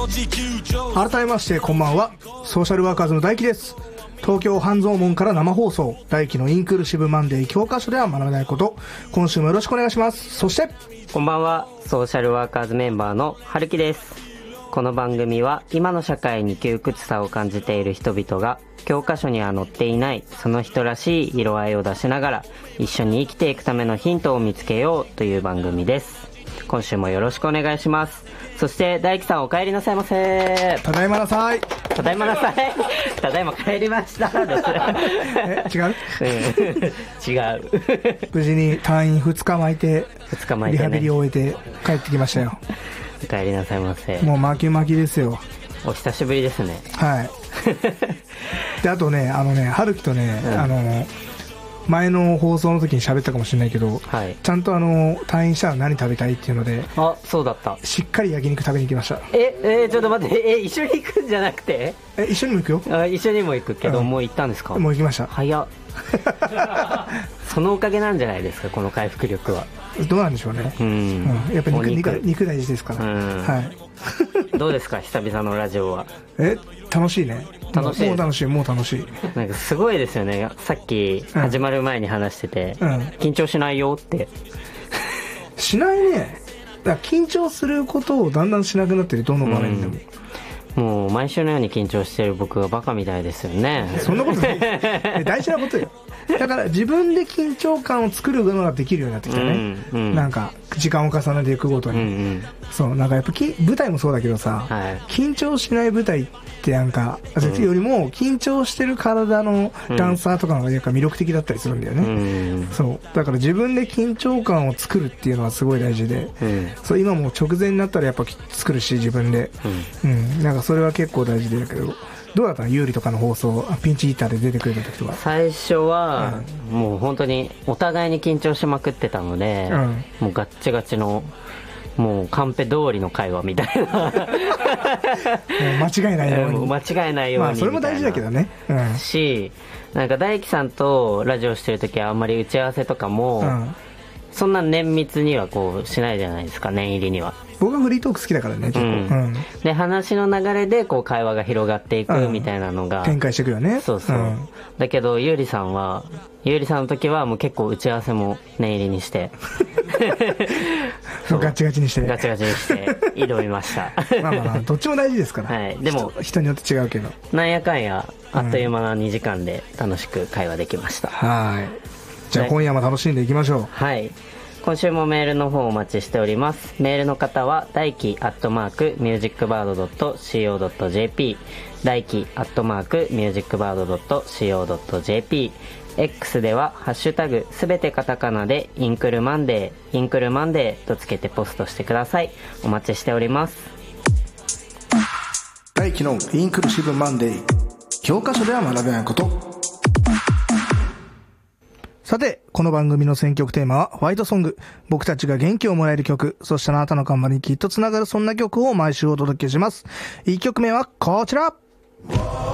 改めましてこんばんは。ソーシャルワーカーズの大輝です。東京半蔵門から生放送、大輝のインクルーシブマンデー教科書では学べないこと、今週もよろしくお願いします。そしてこんばんは、ソーシャルワーカーズメンバーの春樹です。この番組は今の社会に窮屈さを感じている人々が教科書には載っていないその人らしい色合いを出しながら一緒に生きていくためのヒントを見つけようという番組です。今週もよろしくお願いします。そして大輝さん、お帰りなさいませ。 ただいまなさい。 ただいまなさい。ただいま帰りました。違う違う。 無事に退院2日巻いて、リハビリを終えて帰ってきましたよ。 お帰りなさいませ。 もう巻き巻きですよ。 お久しぶりですね。 はい。で、あとね、春樹とね、前の放送の時に喋ったかもしれないけど、はい、ちゃんと退院したら何食べたいっていうので、 あ、そうだった。 しっかり焼肉食べに行きました。 ちょっと待って、一緒に行くんじゃなくて、 一緒にも行くよ。 あ、一緒にも行くけど、もう行ったんですか？ もう行きました。 早っ。そのおかげなんじゃないですか、この回復力は。 どうなんでしょうね。やっぱり肉大事ですから。はい。 どうですか、久々のラジオは。 楽しいね。 楽しい。 もう楽しい、もう楽しい。 なんかすごいですよね。さっき始まる前に話してて、緊張しないよって。 しないね。だから緊張することをだんだんしなくなってる、どの場面でも。 もう毎週のように緊張してる僕がバカみたいですよね。 そんなことない。大事なことよ。だから自分で緊張感を作るのができるようになってきたね。なんか時間を重ねていくごとに。そう、なんかやっぱ舞台もそうだけどさ、緊張しない舞台ってなんか、よりも緊張してる体のダンサーとかの方が魅力的だったりするんだよね。そう。だから自分で緊張感を作るっていうのはすごい大事で、そう、今も直前になったらやっぱ作るし、自分で。なんかそれは結構大事だけど、どうだったの？有利とかの放送、ピンチヒッターで出てくれた時とか。 最初は、もう本当にお互いに緊張しまくってたので、もうガッチガチの、もうカンペ通りの会話みたいな。 間違いないように。 間違いないように。 まあそれも大事だけどね。 し、なんか大輝さんとラジオしてる時はあんまり打ち合わせとかも、そんな綿密にはこうしないじゃないですか、念入りには。 僕はフリートーク好きだからね、結構。 で、話の流れでこう会話が広がっていくみたいなのが。 展開していくよね。 そうそう。だけど、ゆうりさんの時はもう結構打ち合わせも念入りにして。 ガチガチにして。 ガチガチにして挑みました。 まあ、どっちも大事ですから。 はい。でも、 人によって違うけど。 なんやかんや、あっという間な2時間で楽しく会話できました。 はい。じゃあ今夜も楽しんでいきましょう。 はい。今週もメールの方お待ちしております。メールの方は大輝@musicbird.co.jp、 大輝@musicbird.co.jp、 X ではハッシュタグすべてカタカナでインクルマンデーとつけてポストしてください。お待ちしております。 大輝のインクルーシブマンデー、教科書では学べないこと。さて、この番組の選曲テーマはファイトソング。僕たちが元気をもらえる曲、そしてあなたの頑張りにきっとつながるそんな曲を毎週お届けします。1曲目はこちら。